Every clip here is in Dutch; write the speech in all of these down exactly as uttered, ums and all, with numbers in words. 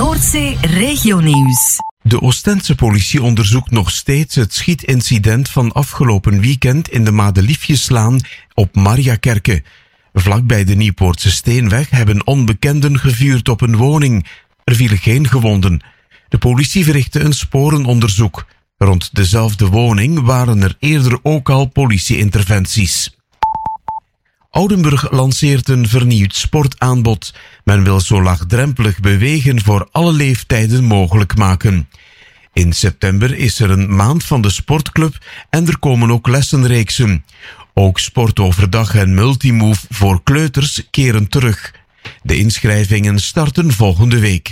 Noordzee Regionieuws. De Oostendse politie onderzoekt nog steeds het schietincident van afgelopen weekend in de Madeliefjeslaan op Mariakerke. Vlakbij de Nieuwpoortse Steenweg hebben onbekenden gevuurd op een woning. Er vielen geen gewonden. De politie verrichtte een sporenonderzoek. Rond dezelfde woning waren er eerder ook al politie-interventies. Oudenburg lanceert een vernieuwd sportaanbod. Men wil zo laagdrempelig bewegen voor alle leeftijden mogelijk maken. In september is er een maand van de sportclub en er komen ook lessenreeksen. Ook sport overdag en multimove voor kleuters keren terug. De inschrijvingen starten volgende week.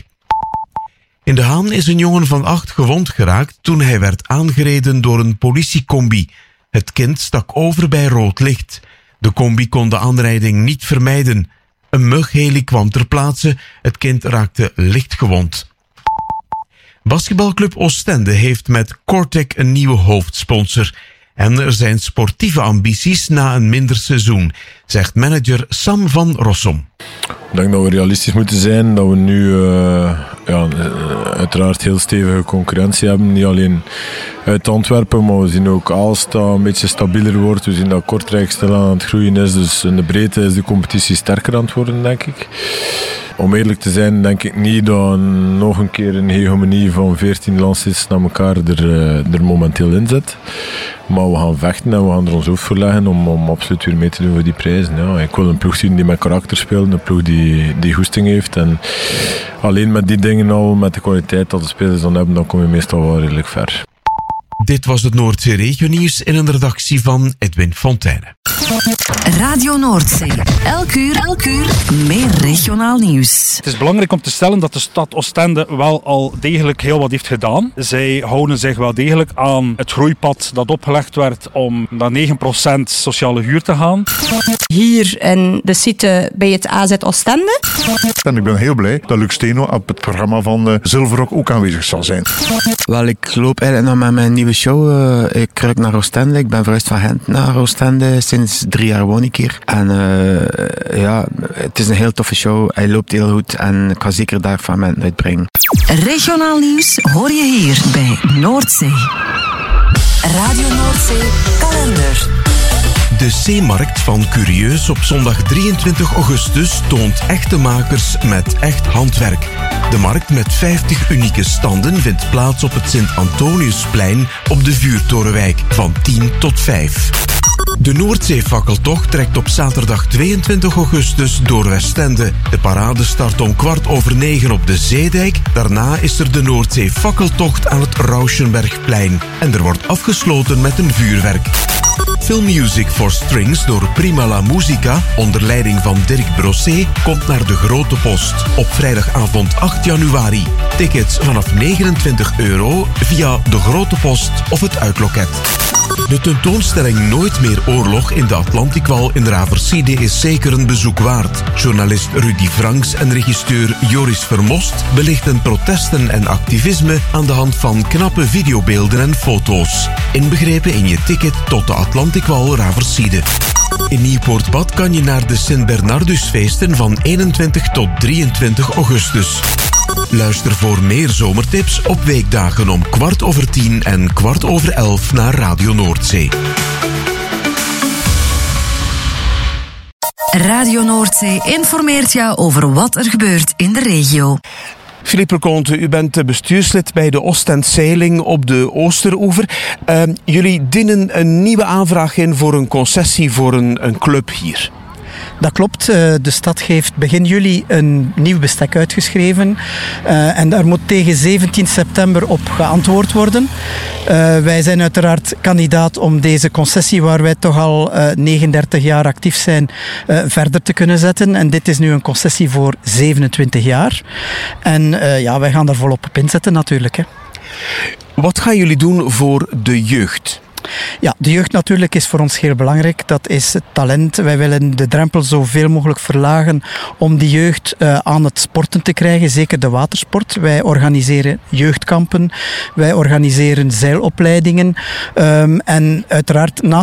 In De Haan is een jongen van acht gewond geraakt toen hij werd aangereden door een politiecombi. Het kind stak over bij rood licht. De combi kon de aanrijding niet vermijden. Een mugheli kwam ter plaatse. Het kind raakte licht gewond. Basketbalclub Oostende heeft met Cortec een nieuwe hoofdsponsor. En er zijn sportieve ambities na een minder seizoen, zegt manager Sam van Rossum. Ik denk dat we realistisch moeten zijn, dat we nu uh, ja, uiteraard heel stevige concurrentie hebben. Niet alleen uit Antwerpen, maar we zien ook Aalst dat een beetje stabieler wordt. We zien dat Kortrijk stil aan het groeien is, dus in de breedte is de competitie sterker aan het worden, denk ik. Om eerlijk te zijn, denk ik niet dat nog een keer een hegemonie van veertien landstits naar elkaar er, er momenteel in zit. Maar we gaan vechten en we gaan er ons hoofd voor leggen om, om absoluut weer mee te doen voor die prijzen. Ja, ik wil een ploeg zien die met karakter speelt, een ploeg die, die goesting heeft. En alleen met die dingen al, met de kwaliteit dat de spelers dan hebben, dan kom je meestal wel redelijk ver. Dit was het Noordzee Regionieuws in een redactie van Edwin Fontijne. Radio Noordzee. Elk uur, elk uur meer regionaal nieuws. Het is belangrijk om te stellen dat de stad Oostende wel al degelijk heel wat heeft gedaan. Zij houden zich wel degelijk aan het groeipad dat opgelegd werd om naar negen procent sociale huur te gaan. Hier in de site bij het A Z Oostende. En ik ben heel blij dat Luc Steno op het programma van uh, Zilverrok ook aanwezig zal zijn. Wel, ik loop eigenlijk nog met mijn nieuwe show. Uh, ik ruik naar Oostende. Ik ben verhuisd van Gent naar Oostende. Sinds drie jaar woon ik hier. En uh, ja, het is een heel toffe show. Hij loopt heel goed en ik ga zeker daar van mensen uitbrengen. Regionaal nieuws hoor je hier bij Noordzee. Radio Noordzee kalender. De Zeemarkt van Curieus op zondag drieëntwintig augustus toont echte makers met echt handwerk. De markt met vijftig unieke standen vindt plaats op het Sint-Antoniusplein op de Vuurtorenwijk van tien tot vijf. De Noordzeefakkeltocht trekt op zaterdag tweeëntwintig augustus door Westende. De parade start om kwart over negen op de Zeedijk. Daarna is er de Noordzeefakkeltocht aan het Rauschenbergplein. En er wordt afgesloten met een vuurwerk. Filmmusic for Strings door Prima La Musica, onder leiding van Dirk Brosset, komt naar de Grote Post op vrijdagavond acht januari. Tickets vanaf negenentwintig euro via de Grote Post of het uitloket. De tentoonstelling Nooit meer oorlog in de Atlantikwal in Raversiede is zeker een bezoek waard. Journalist Rudy Franks en regisseur Joris Vermost belichten protesten en activisme aan de hand van knappe videobeelden en foto's. Inbegrepen in je ticket tot de Atlantikwal Raversiede. In Nieuwpoortbad kan je naar de Sint-Bernardusfeesten van eenentwintig tot drieëntwintig augustus. Luister voor meer zomertips op weekdagen om kwart over tien en kwart over elf naar Radio Noordzee. Radio Noordzee informeert jou over wat er gebeurt in de regio. Philippe Leconte, u bent bestuurslid bij de Oostend-Zeiling op de Oosteroever. Uh, jullie dienen een nieuwe aanvraag in voor een concessie voor een, een club hier. Dat klopt. De stad heeft begin juli een nieuw bestek uitgeschreven. Uh, en daar moet tegen zeventien september op geantwoord worden. Uh, wij zijn uiteraard kandidaat om deze concessie, waar wij toch al uh, negenendertig jaar actief zijn, uh, verder te kunnen zetten. En dit is nu een concessie voor zevenentwintig jaar. En uh, ja, wij gaan daar volop op inzetten natuurlijk. Hè. Wat gaan jullie doen voor de jeugd? Ja, de jeugd natuurlijk is voor ons heel belangrijk. Dat is het talent. Wij willen de drempel zoveel mogelijk verlagen om die jeugd uh, aan het sporten te krijgen, zeker de watersport. Wij organiseren jeugdkampen, wij organiseren zeilopleidingen um, en uiteraard naast